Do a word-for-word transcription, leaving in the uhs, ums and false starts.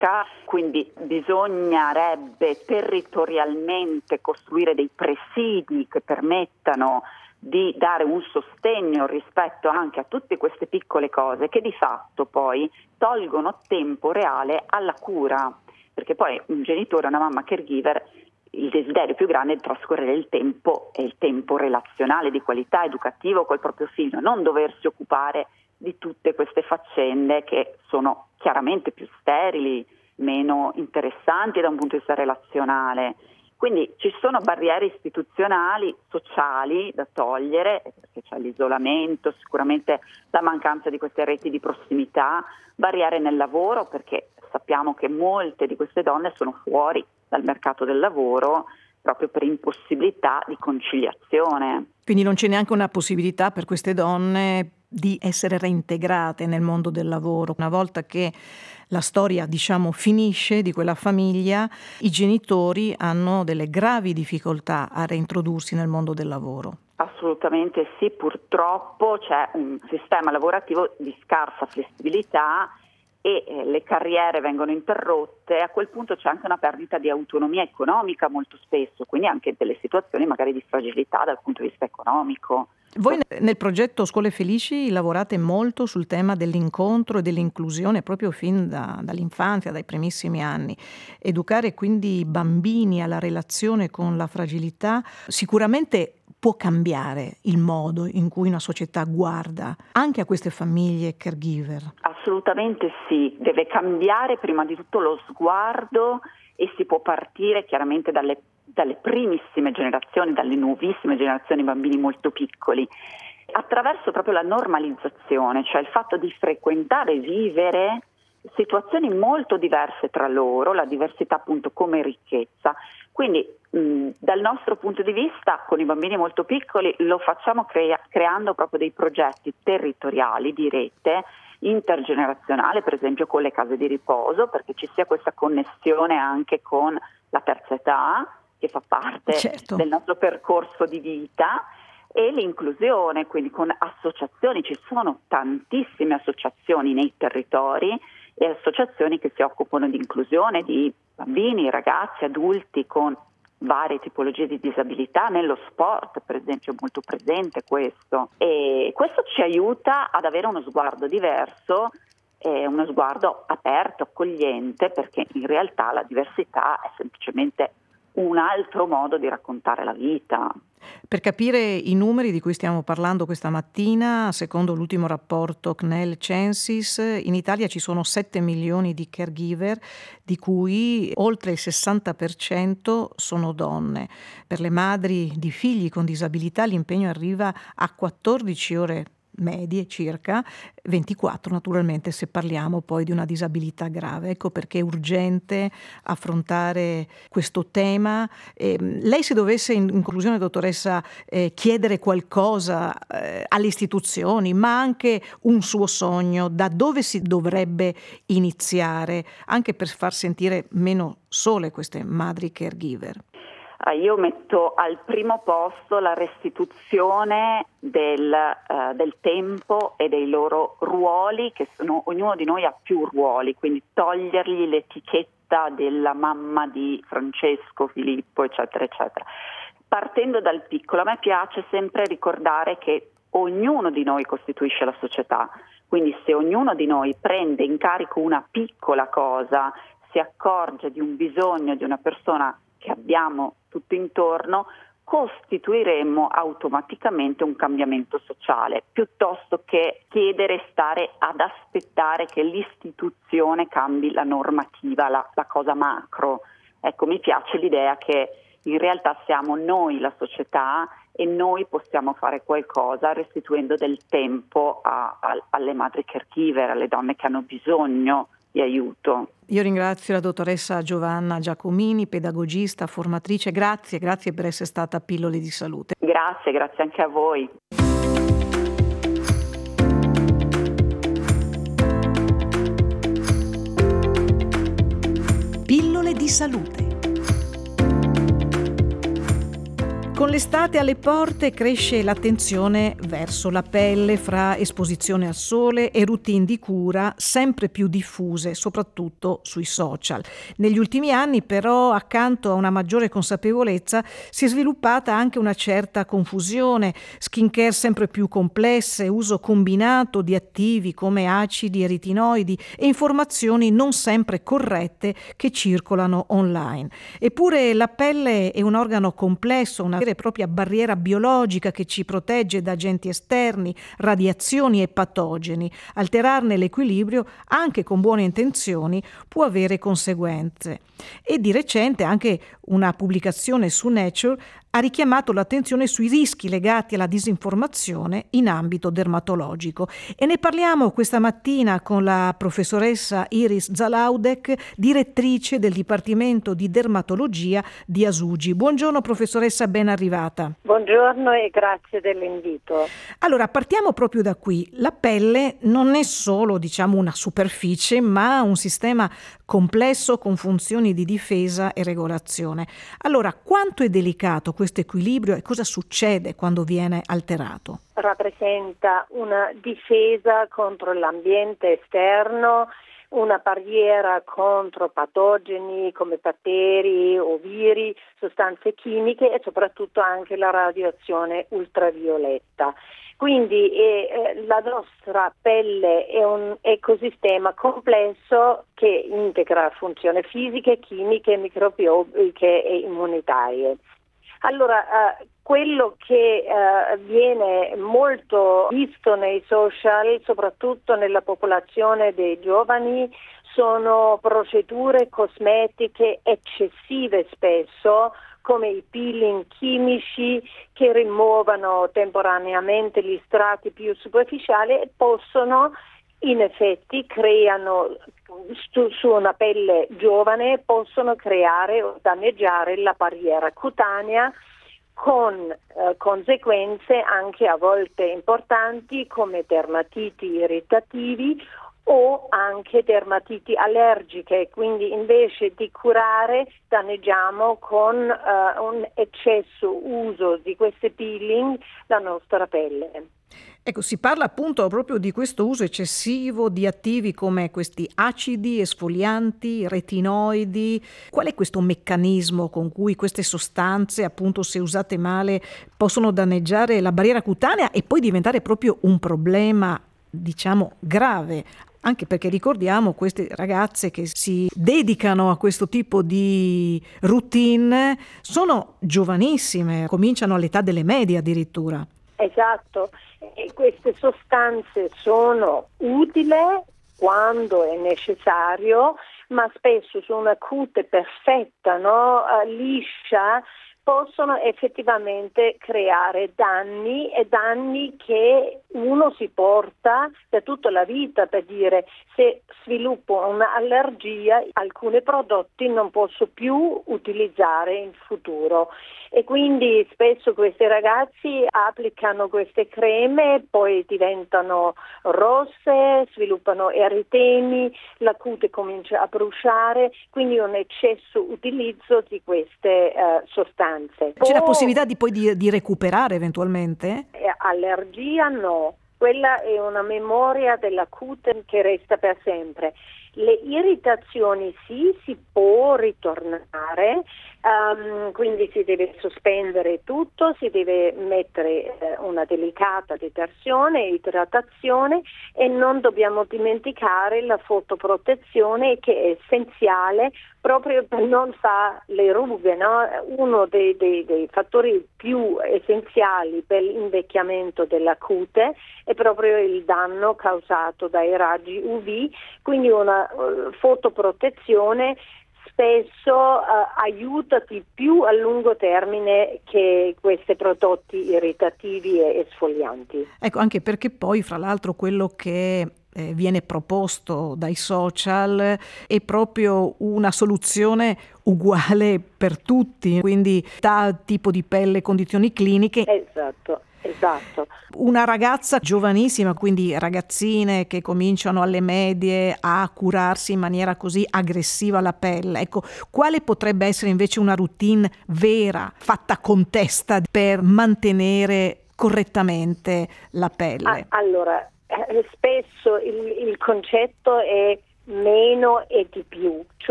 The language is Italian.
ricca, quindi bisognerebbe territorialmente costruire dei presidi che permettano di dare un sostegno rispetto anche a tutte queste piccole cose che di fatto poi tolgono tempo reale alla cura, perché poi un genitore, una mamma caregiver, il desiderio più grande è di trascorrere il tempo e il tempo relazionale di qualità, educativo col proprio figlio, non doversi occupare di tutte queste faccende che sono chiaramente più sterili, meno interessanti da un punto di vista relazionale. Quindi ci sono barriere istituzionali, sociali da togliere, perché c'è l'isolamento, sicuramente la mancanza di queste reti di prossimità, barriere nel lavoro, perché sappiamo che molte di queste donne sono fuori dal mercato del lavoro proprio per impossibilità di conciliazione. Quindi non c'è neanche una possibilità per queste donne di essere reintegrate nel mondo del lavoro. Una volta che la storia, diciamo, finisce di quella famiglia, i genitori hanno delle gravi difficoltà a reintrodursi nel mondo del lavoro. Assolutamente sì, purtroppo c'è un sistema lavorativo di scarsa flessibilità e eh, le carriere vengono interrotte. A quel punto c'è anche una perdita di autonomia economica molto spesso, quindi anche delle situazioni magari di fragilità dal punto di vista economico. Voi nel progetto Scuole Felici lavorate molto sul tema dell'incontro e dell'inclusione proprio fin da, dall'infanzia, dai primissimi anni. Educare quindi i bambini alla relazione con la fragilità sicuramente può cambiare il modo in cui una società guarda anche a queste famiglie caregiver. Assolutamente sì, deve cambiare prima di tutto lo sguardo e si può partire chiaramente dalle dalle primissime generazioni, dalle nuovissime generazioni di bambini molto piccoli, attraverso proprio la normalizzazione, cioè il fatto di frequentare e vivere situazioni molto diverse tra loro, la diversità appunto come ricchezza. Quindi mh, dal nostro punto di vista con i bambini molto piccoli lo facciamo crea- creando proprio dei progetti territoriali di rete intergenerazionale, per esempio con le case di riposo, perché ci sia questa connessione anche con la terza età, che fa parte certo. del nostro percorso di vita, e l'inclusione, quindi con associazioni. Ci sono tantissime associazioni nei territori e associazioni che si occupano di inclusione di bambini, ragazzi, adulti con varie tipologie di disabilità. Nello sport, per esempio, è molto presente questo, e questo ci aiuta ad avere uno sguardo diverso, eh, uno sguardo aperto, accogliente, perché in realtà la diversità è semplicemente un altro modo di raccontare la vita. Per capire i numeri di cui stiamo parlando questa mattina, secondo l'ultimo rapporto C N E L Censis, in Italia ci sono sette milioni di caregiver, di cui oltre il sessanta per cento sono donne. Per le madri di figli con disabilità l'impegno arriva a quattordici ore medie circa, ventiquattro naturalmente se parliamo poi di una disabilità grave. Ecco perché è urgente affrontare questo tema. Eh, lei se dovesse in conclusione, dottoressa, eh, chiedere qualcosa eh, alle istituzioni, ma anche un suo sogno, da dove si dovrebbe iniziare anche per far sentire meno sole queste madri caregiver? Io metto al primo posto la restituzione del, uh, del tempo e dei loro ruoli, che sono, ognuno di noi ha più ruoli, quindi togliergli l'etichetta della mamma di Francesco, Filippo, eccetera, eccetera. Partendo dal piccolo, a me piace sempre ricordare che ognuno di noi costituisce la società, quindi se ognuno di noi prende in carico una piccola cosa, si accorge di un bisogno di una persona che abbiamo tutto intorno, costituiremmo automaticamente un cambiamento sociale, piuttosto che chiedere e stare ad aspettare che l'istituzione cambi la normativa, la, la cosa macro. Ecco, mi piace l'idea che in realtà siamo noi la società e noi possiamo fare qualcosa restituendo del tempo a, a, alle madri caregiver, alle donne che hanno bisogno di aiuto. Io ringrazio la dottoressa Giovanna Giacomini, pedagogista, formatrice. Grazie, grazie per essere stata a Pillole di Salute. Grazie, grazie anche a voi. Pillole di Salute. Con l'estate alle porte cresce l'attenzione verso la pelle fra esposizione al sole e routine di cura sempre più diffuse, soprattutto sui social. Negli ultimi anni, però, accanto a una maggiore consapevolezza, si è sviluppata anche una certa confusione, skincare sempre più complesse, uso combinato di attivi come acidi e retinoidi e informazioni non sempre corrette che circolano online. Eppure la pelle è un organo complesso, una vera e propria barriera biologica che ci protegge da agenti esterni, radiazioni e patogeni. Alterarne l'equilibrio, anche con buone intenzioni, può avere conseguenze. E di recente anche una pubblicazione su Nature ha richiamato l'attenzione sui rischi legati alla disinformazione in ambito dermatologico. E ne parliamo questa mattina con la professoressa Iris Zalaudek, direttrice del Dipartimento di Dermatologia di Asugi. Buongiorno professoressa, ben arrivata. Buongiorno e grazie dell'invito. Allora, partiamo proprio da qui. La pelle non è solo, diciamo, una superficie, ma un sistema complesso con funzioni di difesa e regolazione. Allora, quanto è delicato questo equilibrio e cosa succede quando viene alterato? Rappresenta una difesa contro l'ambiente esterno, una barriera contro patogeni come batteri o viri, sostanze chimiche e soprattutto anche la radiazione ultravioletta. Quindi eh, la nostra pelle è un ecosistema complesso che integra funzioni fisiche, chimiche, microbiotiche e immunitarie. Allora, eh, quello che eh, viene molto visto nei social, soprattutto nella popolazione dei giovani, sono procedure cosmetiche eccessive spesso, come i peeling chimici che rimuovono temporaneamente gli strati più superficiali e possono, in effetti, creano su, su una pelle giovane, possono creare o danneggiare la barriera cutanea con eh, conseguenze anche a volte importanti come dermatiti irritativi o anche dermatiti allergiche, quindi invece di curare danneggiamo con uh, un eccesso uso di queste peeling la nostra pelle. Ecco, si parla appunto proprio di questo uso eccessivo di attivi come questi acidi esfolianti, retinoidi. Qual è questo meccanismo con cui queste sostanze, appunto, se usate male, possono danneggiare la barriera cutanea e poi diventare proprio un problema, diciamo, grave? Anche perché ricordiamo queste ragazze che si dedicano a questo tipo di routine sono giovanissime, cominciano all'età delle medie addirittura. Esatto, e queste sostanze sono utili quando è necessario, ma spesso su una cute perfetta, no? liscia, possono effettivamente creare danni e danni che uno si porta per tutta la vita, per dire se sviluppo un'allergia alcuni prodotti non posso più utilizzare in futuro e quindi spesso questi ragazzi applicano queste creme, poi diventano rosse, sviluppano eritemi, la cute comincia a bruciare, quindi un eccesso utilizzo di queste uh, sostanze. C'è la possibilità di poi di, di recuperare eventualmente? Eh, allergia no, quella è una memoria della cute che resta per sempre. Le irritazioni sì, si può ritornare, um, quindi si deve sospendere tutto, si deve mettere eh, una delicata detersione, idratazione e non dobbiamo dimenticare la fotoprotezione che è essenziale proprio per non fare le rughe, no? Uno dei, dei, dei fattori più essenziali per l'invecchiamento della cute è proprio il danno causato dai raggi U V, quindi una uh, fotoprotezione spesso uh, aiuta di più a lungo termine che questi prodotti irritativi e esfolianti. Ecco, anche perché poi fra l'altro quello che eh, viene proposto dai social è proprio una soluzione uguale per tutti, quindi da tipo di pelle, condizioni cliniche. Esatto. Esatto. Una ragazza giovanissima, quindi ragazzine che cominciano alle medie a curarsi in maniera così aggressiva la pelle, ecco, quale potrebbe essere invece una routine vera, fatta con testa per mantenere correttamente la pelle? Ah, allora, eh, spesso il, il concetto è meno e di più,